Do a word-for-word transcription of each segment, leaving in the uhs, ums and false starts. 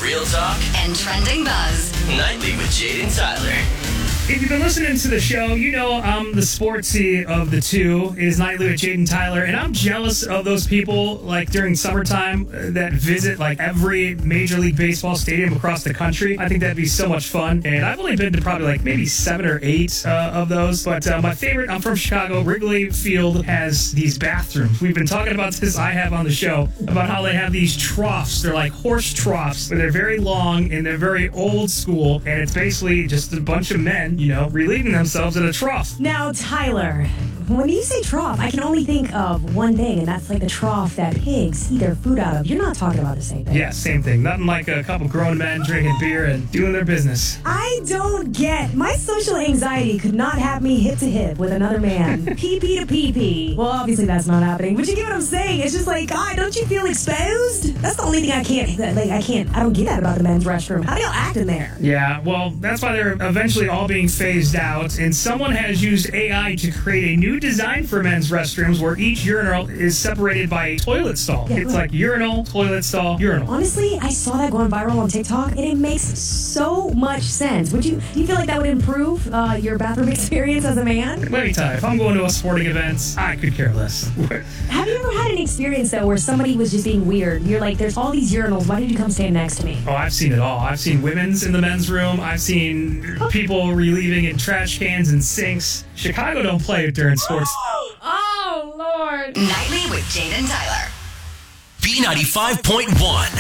Real talk and trending buzz. Nightly with Jade and Tyler. If you've been listening to the show, you know I'm the sportsy of the two. It is Nightly with Jade and Tyler, and I'm jealous of those people, like, during summertime uh, that visit, like, every Major League Baseball stadium across the country. I think that'd be so much fun, and I've only been to probably, like, maybe seven or eight uh, of those, but uh, my favorite, I'm from Chicago, Wrigley Field has these bathrooms. We've been talking about this, I have on the show, about how they have these troughs. They're like horse troughs, but they're very long, and they're very old school, and it's basically just a bunch of men, you know, relieving themselves in a trough. Now, Tyler, when you say trough, I can only think of one thing, and that's like the trough that pigs eat their food out of. You're not talking about the same thing. Yeah, same thing. Nothing like a couple grown men drinking beer and doing their business. I don't get. My social anxiety could not have me hip to hip with another man. Pee pee to pee pee. Well, obviously that's not happening, but you get what I'm saying. It's just like, God, don't you feel exposed? That's the only thing I can't, like, I can't, I don't get that about the men's restroom. How do y'all act in there? Yeah, well, that's why they're eventually all being phased out, and someone has used A I to create a new design for men's restrooms where each urinal is separated by a toilet stall. Yeah, it's right. like urinal, toilet stall, urinal. Honestly, I saw that going viral on TikTok, and it makes so much sense. Would you, do you feel like that would improve uh, your bathroom experience as a man? Let me tell you, if I'm going to a sporting event, I could care less. Have you ever had an experience, though, where somebody was just being weird? You're like, there's all these urinals. Why did you come stand next to me? Oh, I've seen it all. I've seen women's in the men's room. I've seen people relieving in trash cans and sinks. Chicago don't play it during sports. Oh, Lord. Nightly with Jade and Tyler. B ninety-five point one.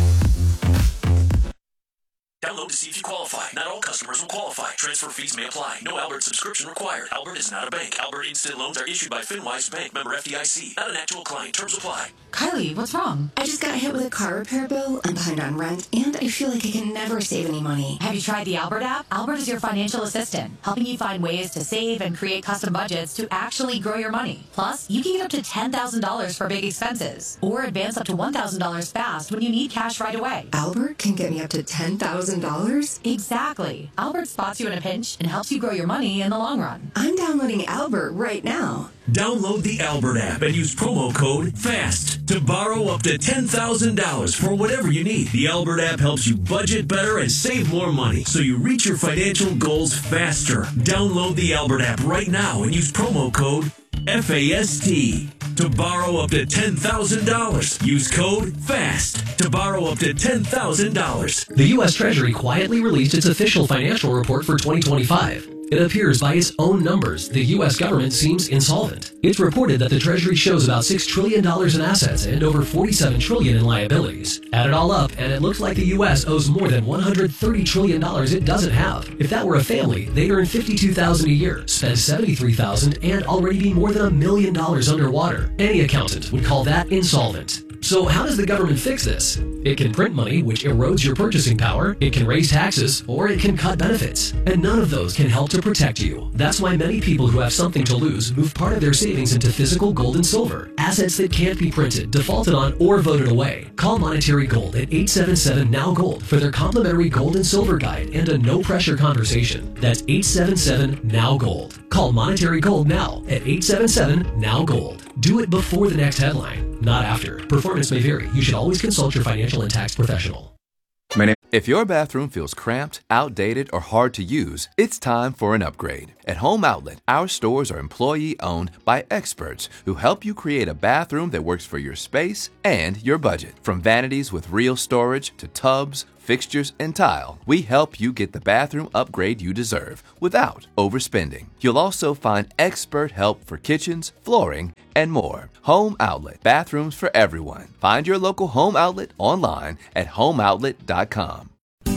Download to see if you qualify. Not all customers will qualify. Transfer fees may apply. No Albert subscription required. Albert is not a bank. Albert Instant Loans are issued by FinWise Bank, member F D I C. Not an actual client. Terms apply. Kylie, what's wrong? I just got hit with a car repair bill. I'm behind on rent, and I feel like I can never save any money. Have you tried the Albert app? Albert is your financial assistant, helping you find ways to save and create custom budgets to actually grow your money. Plus, you can get up to ten thousand dollars for big expenses, or advance up to one thousand dollars fast when you need cash right away. Albert can get me up to ten thousand dollars? Exactly. Albert spots you in a pinch and helps you grow your money in the long run. I'm downloading Albert right now. Download the Albert app and use promo code FAST to borrow up to ten thousand dollars for whatever you need. The Albert app helps you budget better and save more money so you reach your financial goals faster. Download the Albert app right now and use promo code FAST to borrow up to ten thousand dollars. Use code FAST to borrow up to ten thousand dollars. The U S Treasury quietly released its official financial report for twenty twenty-five. It appears by its own numbers, the U S government seems insolvent. It's reported that the Treasury shows about six trillion dollars in assets and over forty-seven trillion dollars in liabilities. Add it all up, and it looks like the U S owes more than one hundred thirty trillion dollars it doesn't have. If that were a family, they'd earn fifty-two thousand dollars a year, spend seventy-three thousand dollars, and already be more than a million dollars underwater. Any accountant would call that insolvent. So how does the government fix this? It can print money, which erodes your purchasing power, it can raise taxes, or it can cut benefits. And none of those can help to protect you. That's why many people who have something to lose move part of their savings into physical gold and silver, assets that can't be printed, defaulted on, or voted away. Call Monetary Gold at eight seven seven N O W Gold for their complimentary gold and silver guide and a no-pressure conversation. That's eight seven seven N O W Gold. Call Monetary Gold now at eight seven seven N O W Gold. Do it before the next headline, not after. Performance may vary. You should always consult your financial and tax professional. If your bathroom feels cramped, outdated, or hard to use, it's time for an upgrade. At Home Outlet, our stores are employee-owned by experts who help you create a bathroom that works for your space and your budget. From vanities with real storage to tubs, fixtures, and tile, we help you get the bathroom upgrade you deserve without overspending. You'll also find expert help for kitchens, flooring, and more. Home Outlet, bathrooms for everyone. Find your local Home Outlet online at home outlet dot com.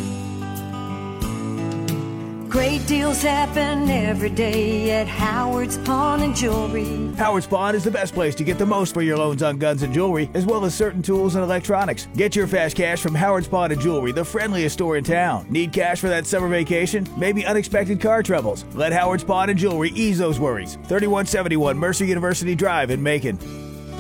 Great deals happen every day at Howard's Pawn and Jewelry. Howard's Pawn is the best place to get the most for your loans on guns and jewelry, as well as certain tools and electronics. Get your fast cash from Howard's Pawn and Jewelry, the friendliest store in town. Need cash for that summer vacation? Maybe unexpected car troubles? Let Howard's Pawn and Jewelry ease those worries. thirty-one seventy-one Mercer University Drive in Macon.